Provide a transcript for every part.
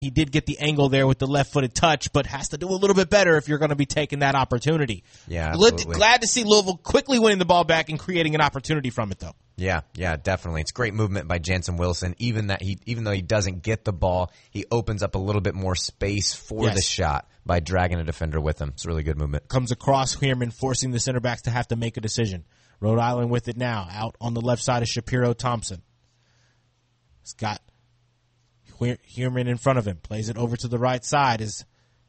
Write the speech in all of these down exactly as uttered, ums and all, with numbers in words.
He did get the angle there with the left-footed touch, but has to do a little bit better if you're going to be taking that opportunity. Yeah, absolutely. Glad to see Louisville quickly winning the ball back and creating an opportunity from it, though. Yeah, yeah, definitely. It's great movement by Jansen Wilson. Even that he, even though he doesn't get the ball, he opens up a little bit more space for Yes. the shot by dragging a defender with him. It's really good movement. Comes across Heerman, forcing the center backs to have to make a decision. Rhode Island with it now. Out on the left side is Shapiro Thompson. He's got Heerman in front of him. Plays it over to the right side. Is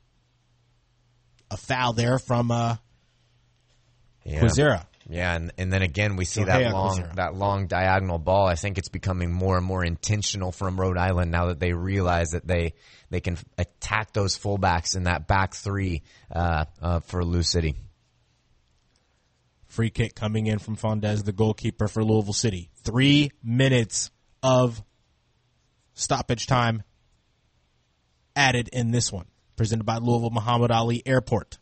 a foul there from uh, Yeah. Quizera. Yeah, and, and then again we see So, that hey, long Quizera. that long diagonal ball. I think it's becoming more and more intentional from Rhode Island now that they realize that they they can attack those fullbacks in that back three uh, uh, for Lou City. Free kick coming in from Fondez, the goalkeeper for Louisville City. Three minutes of stoppage time added in this one. Presented by Louisville Muhammad Ali Airport.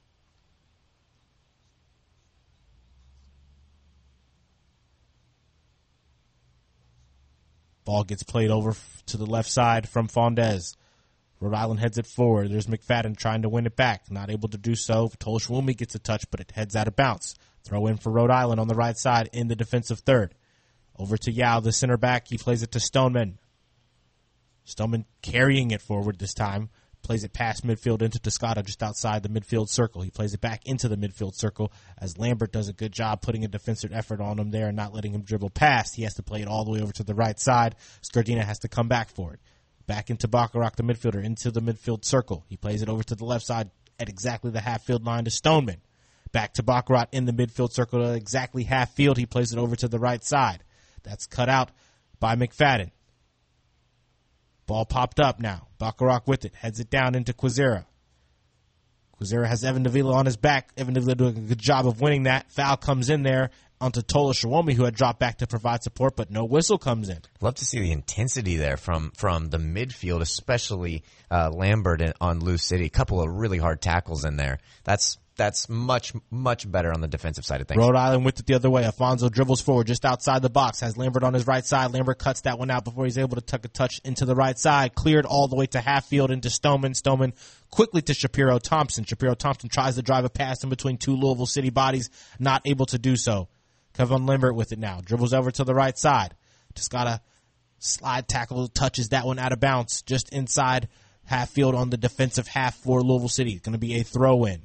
Ball gets played over to the left side from Fondez. Rhode Island heads it forward. There's McFadden trying to win it back. Not able to do so. Tolshwumi gets a touch, but it heads out of bounds. Throw in for Rhode Island on the right side in the defensive third. Over to Yao, the center back. He plays it to Stoneman. Stoneman carrying it forward this time. Plays it past midfield into Toscata just outside the midfield circle. He plays it back into the midfield circle as Lambert does a good job putting a defensive effort on him there and not letting him dribble past. He has to play it all the way over to the right side. Scardina has to come back for it. Back into Bacharach, the midfielder, into the midfield circle. He plays it over to the left side at exactly the half-field line to Stoneman. Back to Bacharach in the midfield circle at exactly half-field. He plays it over to the right side. That's cut out by McFadden. Ball popped up now. Bacharach with it. Heads it down into Quizera. Quizera has Evan Davila on his back. Evan Davila doing a good job of winning that. Foul comes in there onto Tola Shawomi, who had dropped back to provide support, but no whistle comes in. Love to see the intensity there from from the midfield, especially uh, Lambert and, on Lou City. A couple of really hard tackles in there. That's that's much, much better on the defensive side of things. Rhode Island with it the other way. Afonso dribbles forward just outside the box. Has Lambert on his right side. Lambert cuts that one out before he's able to tuck a touch into the right side. Cleared all the way to half field into Stoneman. Stoneman quickly to Shapiro Thompson. Shapiro Thompson tries to drive a pass in between two Louisville City bodies. Not able to do so. Kevin Lambert with it now. Dribbles over to the right side. Just got a slide tackle. Touches that one out of bounds. Just inside half field on the defensive half for Louisville City. It's going to be a throw in.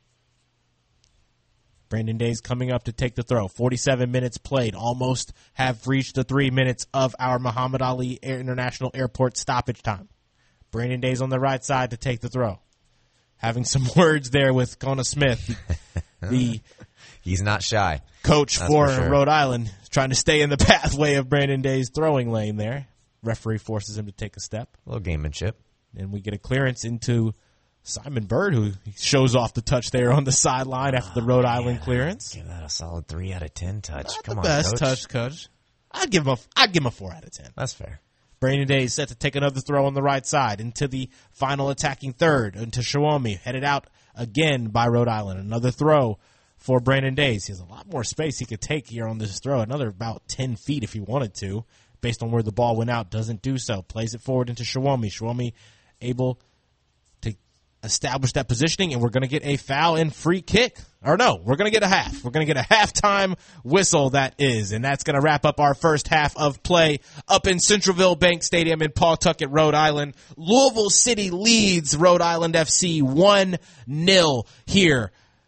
Brandon Days coming up to take the throw. forty-seven minutes played. Almost have reached the three minutes of our Muhammad Ali International Airport stoppage time. Brandon Days on the right side to take the throw. Having some words there with Kona Smith, the, the He's not shy. coach That's for, for sure. Rhode Island, trying to stay in the pathway of Brandon Days' throwing lane there. Referee forces him to take a step. A little gamemanship. And we get a clearance into Simon Bird, who shows off the touch there on the sideline after the Rhode Island clearance. Give that a solid three out of ten touch. Not Come the on, best coach. touch, coach. I'd give him a, I'd give him a four out of ten. That's fair. Brandon Days set to take another throw on the right side into the final attacking third, into Shawomi, headed out again by Rhode Island. Another throw for Brandon Days. He has a lot more space he could take here on this throw. Another about ten feet if he wanted to, based on where the ball went out. Doesn't do so. Plays it forward into Shawomi. Shawomi able to establish that positioning, and we're going to get a foul and free kick. Or no, we're going to get a half. We're going to get a halftime whistle, that is, and that's going to wrap up our first half of play up in Centralville Bank Stadium in Pawtucket, Rhode Island. Louisville City leads Rhode Island F C one nil here.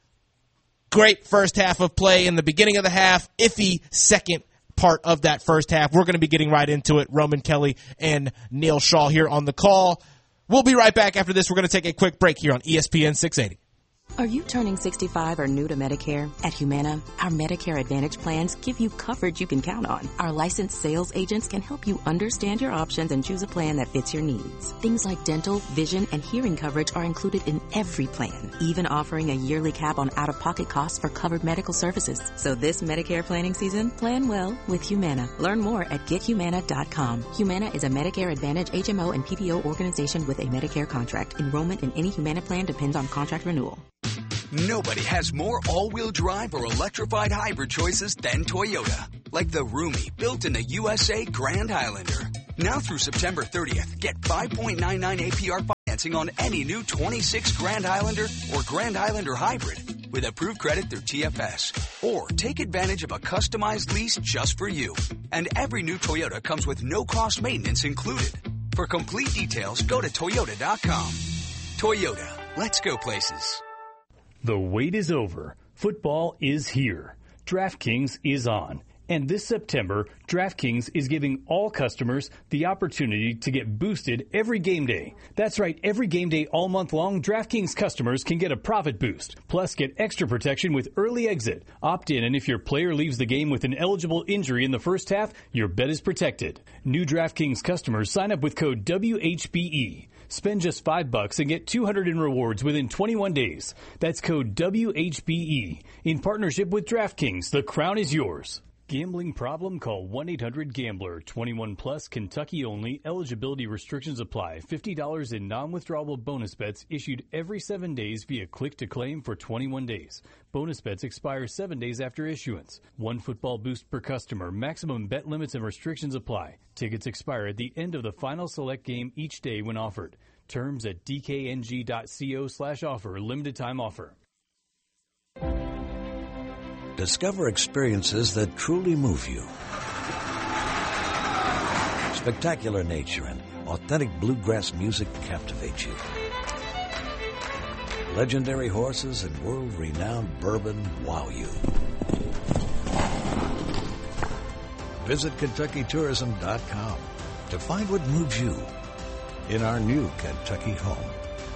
Great first half of play in the beginning of the half. Iffy second part of that first half. We're going to be getting right into it. Roman Kelly and Neil Shaw here on the call. We'll be right back after this. We're going to take a quick break here on E S P N six eighty. Are you turning sixty-five or new to Medicare? At Humana, our Medicare Advantage plans give you coverage you can count on. Our licensed sales agents can help you understand your options and choose a plan that fits your needs. Things like dental, vision, and hearing coverage are included in every plan, even offering a yearly cap on out-of-pocket costs for covered medical services. So this Medicare planning season, plan well with Humana. Learn more at get humana dot com. Humana is a Medicare Advantage H M O and P P O organization with a Medicare contract. Enrollment in any Humana plan depends on contract renewal. Nobody has more all-wheel drive or electrified hybrid choices than Toyota. Like the roomy, built in the U S A Grand Highlander. Now through September thirtieth, get five point nine nine A P R financing on any new twenty-six Grand Highlander or Grand Highlander Hybrid with approved credit through T F S. Or take advantage of a customized lease just for you. And every new Toyota comes with no-cost maintenance included. For complete details, go to Toyota dot com. Toyota, let's go places. The wait is over. Football is here. DraftKings is on. And this September, DraftKings is giving all customers the opportunity to get boosted every game day. That's right, every game day all month long, DraftKings customers can get a profit boost. Plus, get extra protection with early exit. Opt in, and if your player leaves the game with an eligible injury in the first half, your bet is protected. New DraftKings customers sign up with code W H B E. Spend just five bucks and get two hundred in rewards within twenty-one days. That's code W H B E. In partnership with DraftKings, the crown is yours. Gambling problem? Call one eight hundred gambler. twenty-one plus, Kentucky only. Eligibility restrictions apply. fifty dollars in non-withdrawable bonus bets issued every seven days via click to claim for twenty-one days. Bonus bets expire seven days after issuance. One football boost per customer. Maximum bet limits and restrictions apply. Tickets expire at the end of the final select game each day when offered. Terms at d k n g dot co slash offer. Limited time offer. Discover experiences that truly move you. Spectacular nature and authentic bluegrass music captivate you. Legendary horses and world-renowned bourbon wow you. Visit Kentucky Tourism dot com to find what moves you in our new Kentucky home.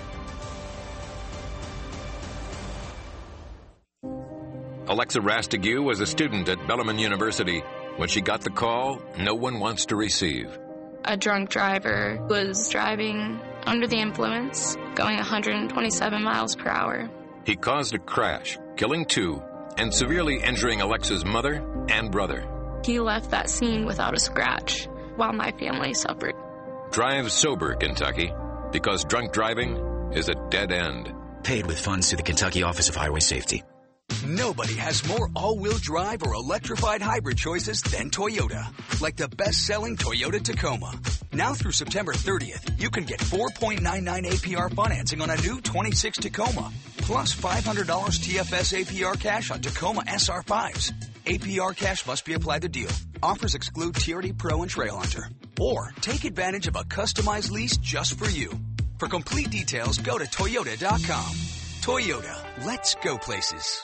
Alexa Rastigue was a student at Bellarmine University. When she got the call, no one wants to receive. A drunk driver was driving under the influence, going one hundred twenty-seven miles per hour. He caused a crash, killing two, and severely injuring Alexa's mother and brother. He left that scene without a scratch, while my family suffered. Drive sober, Kentucky, because drunk driving is a dead end. Paid with funds through the Kentucky Office of Highway Safety. Nobody has more all-wheel drive or electrified hybrid choices than Toyota. Like the best-selling Toyota Tacoma. Now through September thirtieth, you can get four point nine nine A P R financing on a new twenty-six Tacoma. Plus five hundred dollars T F S A P R cash on Tacoma S R fives. A P R cash must be applied to deal. Offers exclude T R D Pro and Trail Hunter. Or take advantage of a customized lease just for you. For complete details, go to Toyota dot com. Toyota, let's go places.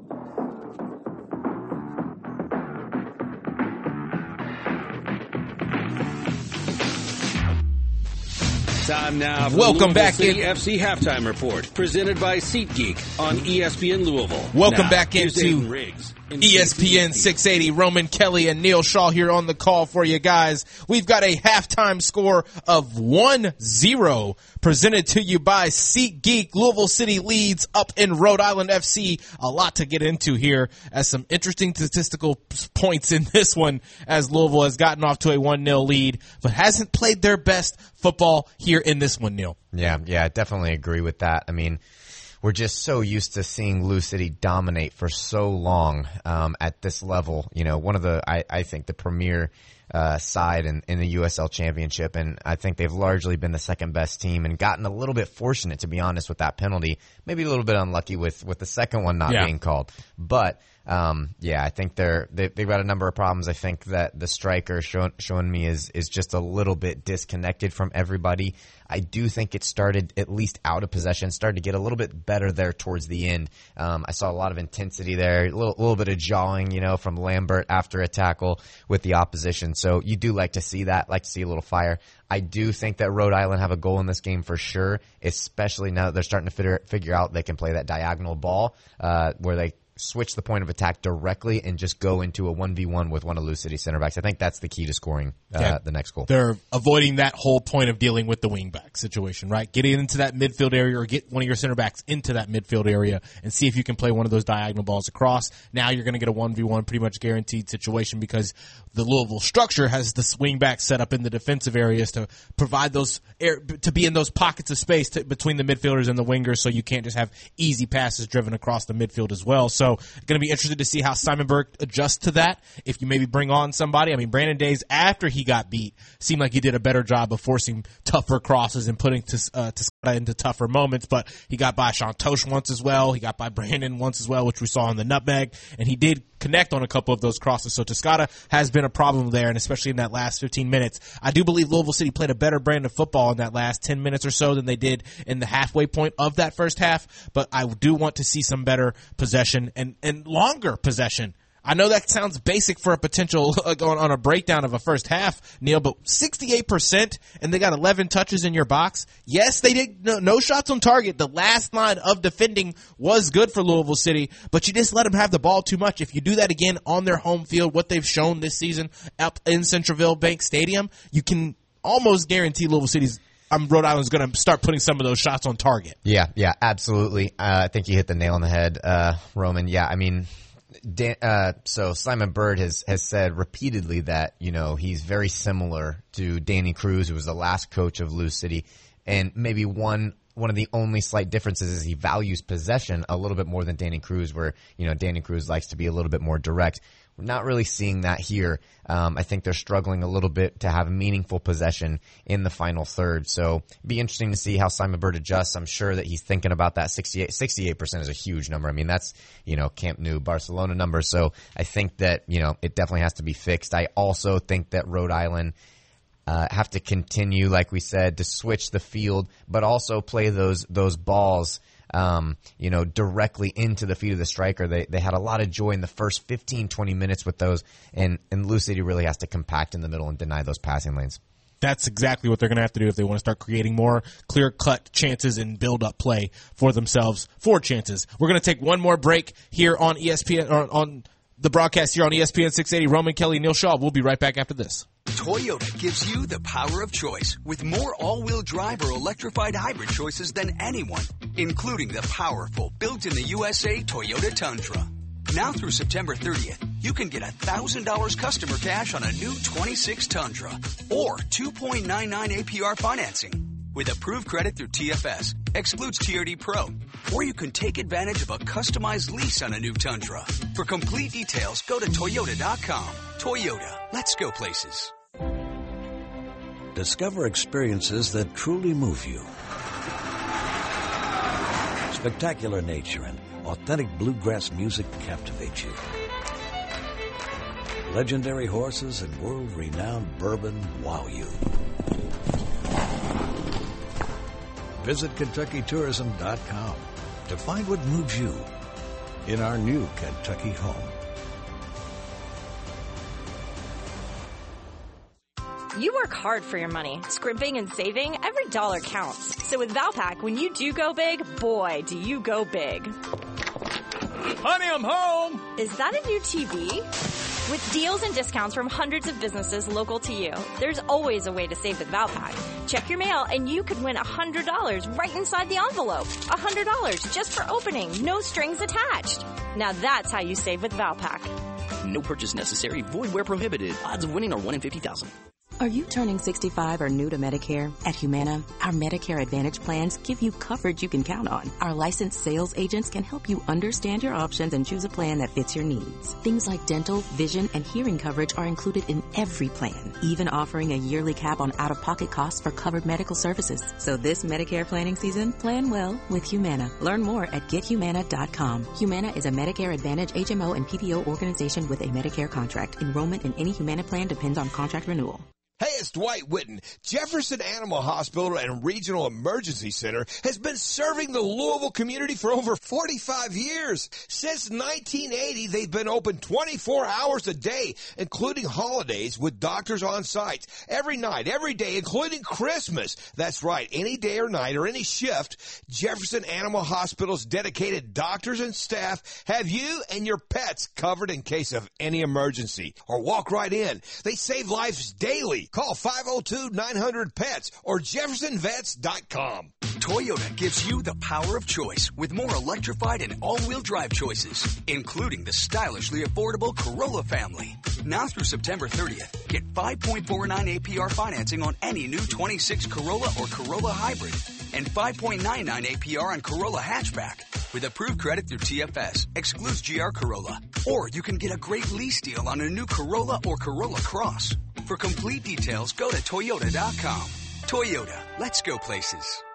Time now for Welcome the back City in. F C Halftime Report, presented by SeatGeek on E S P N Louisville. Welcome now, back here's into Aiden Riggs in E S P N six eighty. Roman Kelly and Neil Shaw here on the call for you guys. We've got a halftime score of one zero presented to you by SeatGeek. Louisville City leads up in Rhode Island F C. A lot to get into here as some interesting statistical points in this one as Louisville has gotten off to a one nil lead, but hasn't played their best football here in this one, Neil. Yeah, yeah, I definitely agree with that. I mean, we're just so used to seeing Lou City dominate for so long um, at this level. You know, one of the, I, I think, the premier uh, side in, in the U S L Championship, and I think they've largely been the second best team and gotten a little bit fortunate, to be honest, with that penalty. Maybe a little bit unlucky with, with the second one not yeah. being called. But, um, yeah, I think they're, they, they've got a number of problems. I think that the striker showing, showing me is, is just a little bit disconnected from everybody. I do think it started at least out of possession, started to get a little bit better there towards the end. Um, I saw a lot of intensity there, a little, little bit of jawing, you know, from Lambert after a tackle with the opposition. So you do like to see that, like to see a little fire. I do think that Rhode Island have a goal in this game for sure, especially now that they're starting to figure, figure out they can play that diagonal ball, uh, where they switch the point of attack directly and just go into a one v one with one of Lou City center backs. I think that's the key to scoring uh, yeah. the next goal. They're avoiding that whole point of dealing with the wingback situation, right? Getting into that midfield area or get one of your center backs into that midfield area and see if you can play one of those diagonal balls across. Now you're going to get a one v one pretty much guaranteed situation because the Louisville structure has the wingback set up in the defensive areas to provide those air, to be in those pockets of space to, between the midfielders and the wingers, so you can't just have easy passes driven across the midfield as well. So going to be interested to see how Simon Burke adjusts to that. If you maybe bring on somebody, I mean, Brandon Days, after he got beat, seemed like he did a better job of forcing tougher crosses and putting Tis, uh, Tiscata into tougher moments, but he got by Sean Tosh once as well. He got by Brandon once as well, which we saw on the nutmeg, and he did connect on a couple of those crosses. So Tiscata has been a problem there, and especially in that last fifteen minutes. I do believe Louisville City played a better brand of football in that last ten minutes or so than they did in the halfway point of that first half, but I do want to see some better possession and, and longer possession. I know that sounds basic for a potential uh, on, on a breakdown of a first half, Neil, but sixty-eight percent and they got eleven touches in your box. Yes, they did no, no shots on target. The last line of defending was good for Louisville City, but you just let them have the ball too much. If you do that again on their home field, what they've shown this season up in Centreville Bank Stadium, you can almost guarantee Louisville City's Um, Rhode Island's going to start putting some of those shots on target. Yeah, yeah, absolutely. Uh, I think you hit the nail on the head, uh, Roman. Yeah, I mean, Dan, uh, so Simon Bird has, has said repeatedly that, you know, he's very similar to Danny Cruz, who was the last coach of Lou City. And maybe one, one of the only slight differences is he values possession a little bit more than Danny Cruz, where, you know, Danny Cruz likes to be a little bit more direct. We're not really seeing that here. Um, I think they're struggling a little bit to have meaningful possession in the final third. So it'd be interesting to see how Simon Bird adjusts. I'm sure that he's thinking about that. sixty-eight, sixty-eight percent is a huge number. I mean, that's, you know, Camp Nou, Barcelona number. So I think that, you know, it definitely has to be fixed. I also think that Rhode Island uh, have to continue, like we said, to switch the field, but also play those, those balls Um, you know, directly into the feet of the striker. They they had a lot of joy in the first fifteen, twenty minutes with those, and, and Lou City really has to compact in the middle and deny those passing lanes. That's exactly what they're going to have to do if they want to start creating more clear-cut chances and build-up play for themselves, for chances. We're going to take one more break here on E S P N, or on the broadcast here on E S P N six eighty. Roman Kelly, Neil Shaw. We'll be right back after this. Toyota gives you the power of choice with more all-wheel drive or electrified hybrid choices than anyone, including the powerful built-in-the-U S A Toyota Tundra. Now through September thirtieth, you can get one thousand dollars customer cash on a new twenty-six Tundra or two point nine nine A P R financing with approved credit through T F S, excludes T R D Pro, or you can take advantage of a customized lease on a new Tundra. For complete details, go to Toyota dot com. Toyota, let's go places. Discover experiences that truly move you. Spectacular nature and authentic bluegrass music captivate you. Legendary horses and world-renowned bourbon wow you. Visit Kentucky Tourism dot com to find what moves you in our new Kentucky home. You work hard for your money. Scrimping and saving, every dollar counts. So with Valpak, when you do go big, boy, do you go big. Honey, I'm home! Is that a new T V? With deals and discounts from hundreds of businesses local to you, there's always a way to save with Valpak. Check your mail and you could win one hundred dollars right inside the envelope. one hundred dollars just for opening, no strings attached. Now that's how you save with Valpak. No purchase necessary, void where prohibited. Odds of winning are one in fifty thousand. Are you turning sixty-five or new to Medicare? At Humana, our Medicare Advantage plans give you coverage you can count on. Our licensed sales agents can help you understand your options and choose a plan that fits your needs. Things like dental, vision, and hearing coverage are included in every plan, even offering a yearly cap on out-of-pocket costs for covered medical services. So this Medicare planning season, plan well with Humana. Learn more at get humana dot com. Humana is a Medicare Advantage H M O and P P O organization with a Medicare contract. Enrollment in any Humana plan depends on contract renewal. Hey, it's Dwight Whitten. Jefferson Animal Hospital and Regional Emergency Center has been serving the Louisville community for over forty-five years. Since nineteen eighty, they've been open twenty-four hours a day, including holidays, with doctors on site. Every night, every day, including Christmas. That's right, any day or night or any shift, Jefferson Animal Hospital's dedicated doctors and staff have you and your pets covered in case of any emergency. Or walk right in. They save lives daily. Call five oh two, nine hundred, P E T S or Jefferson Vets dot com. Toyota gives you the power of choice with more electrified and all-wheel drive choices, including the stylishly affordable Corolla family. Now through September thirtieth, get five point four nine A P R financing on any new twenty-six Corolla or Corolla Hybrid and five point nine nine A P R on Corolla Hatchback. With approved credit through T F S, excludes G R Corolla. Or you can get a great lease deal on a new Corolla or Corolla Cross. For complete details, go to Toyota dot com. Toyota, let's go places.